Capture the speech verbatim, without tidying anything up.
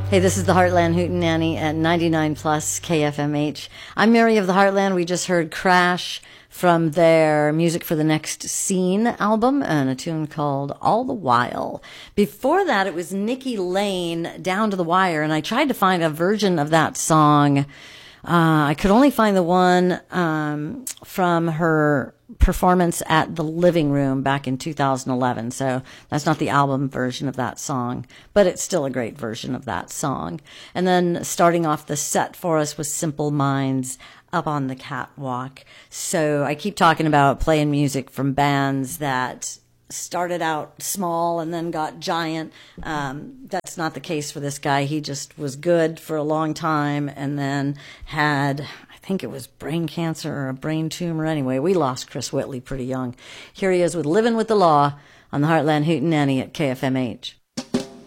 Hey, this is the Heartland Hootenanny at ninety-nine plus K F M H. I'm Mary of the Heartland. We just heard Crash from their Music for the Next Scene album and a tune called All the While. Before that, it was Nikki Lane, Down to the Wire, and I tried to find a version of that song. Uh, I could only find the one um, from her performance at the Living Room back in two thousand eleven. So that's not the album version of that song, but it's still a great version of that song. And then starting off the set for us was Simple Minds, Up on the Catwalk. So I keep talking about playing music from bands that started out small and then got giant. Um, that's not the case for this guy. He just was good for a long time and then had, I think it was brain cancer or a brain tumor. Anyway, we lost Chris Whitley pretty young. Here he is with Living with the Law on the Heartland Hootenanny at K F M H.